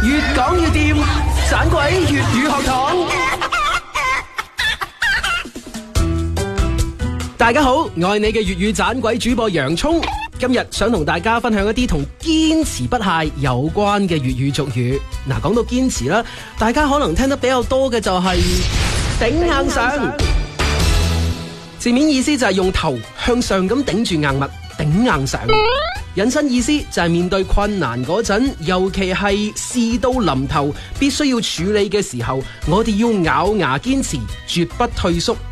越講越掂，盞鬼粵語學堂。大家好，我係你嘅粵語盞鬼主播洋蔥。今日想同大家分享一啲同堅持不懈有關嘅粵語俗語。嗱，講到堅持啦，大家可能聽得比較多嘅就係頂硬上。字面意思就係用頭向上咁頂住硬物，頂硬上。引申意思就係面對困難嗰陣，尤其係事到臨頭必須要處理嘅時候，我哋要咬牙堅持，絕不退縮。